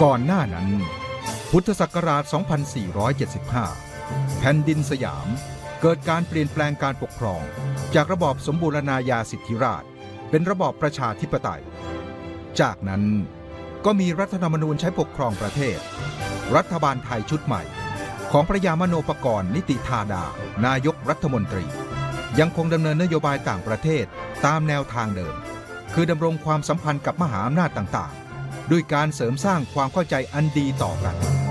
ก่อนหน้านั้นพุทธศักราช 2475 แผ่นดินสยามเกิดการเปลี่ยนแปลงการปกครองจากระบอบสมบูรณาญาสิทธิราชย์เป็นระบอบประชาธิปไตยจากนั้นก็มีรัฐธรรมนูญใช้ปกครองประเทศรัฐบาลไทยชุดใหม่ของพระยามโนปกรณ์นิติธาดานายกรัฐมนตรียังคงดำเนินนโยบายต่างประเทศตามแนวทางเดิมคือดำรงความสัมพันธ์กับมหาอำนาจต่างๆด้วยการเสริมสร้างความเข้าใจอันดีต่อกัน